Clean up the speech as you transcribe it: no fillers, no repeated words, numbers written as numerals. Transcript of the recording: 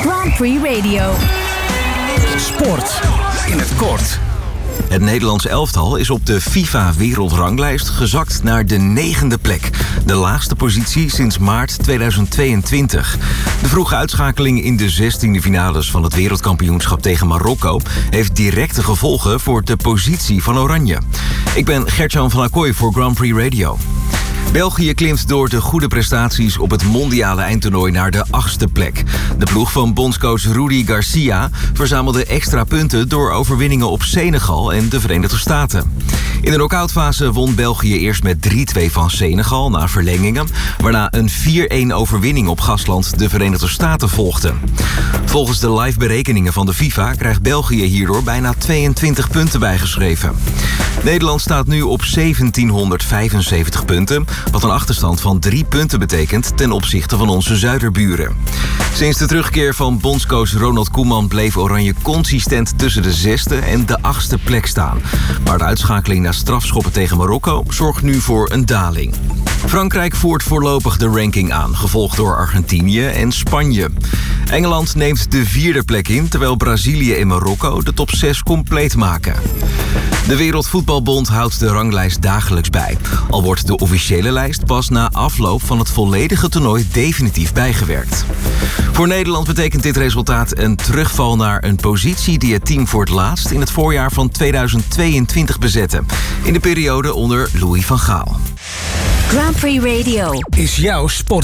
Grand Prix Radio. Sport in het kort. Het Nederlands elftal is op de FIFA-wereldranglijst gezakt naar de 9e plek. De laagste positie sinds maart 2022. De vroege uitschakeling in de 16e finales van het wereldkampioenschap tegen Marokko heeft directe gevolgen voor de positie van Oranje. Ik ben Gert-Jan van Acquoy voor Grand Prix Radio. België klimt door de goede prestaties op het mondiale eindtoernooi naar de 8e plek. De ploeg van bondscoach Rudi Garcia verzamelde extra punten door overwinningen op Senegal en de Verenigde Staten. In de knock-outfase won België eerst met 3-2 van Senegal na verlengingen, waarna een 4-1 overwinning op gastland de Verenigde Staten volgde. Volgens de live berekeningen van de FIFA krijgt België hierdoor bijna 22 punten bijgeschreven. Nederland staat nu op 1775 punten, wat een achterstand van 3 punten betekent ten opzichte van onze zuiderburen. Sinds de terugkeer van bondscoach Ronald Koeman bleef Oranje consistent tussen de 6e en de 8e plek staan. Maar de uitschakeling na strafschoppen tegen Marokko zorgt nu voor een daling. Frankrijk voert voorlopig de ranking aan, gevolgd door Argentinië en Spanje. Engeland neemt de 4e plek in, terwijl Brazilië en Marokko de top 6 compleet maken. De Wereldvoetbalbond houdt de ranglijst dagelijks bij. Al wordt de officiële lijst pas na afloop van het volledige toernooi definitief bijgewerkt. Voor Nederland betekent dit resultaat een terugval naar een positie die het team voor het laatst in het voorjaar van 2022 bezette. In de periode onder Louis van Gaal. Grand Prix Radio Is jouw sport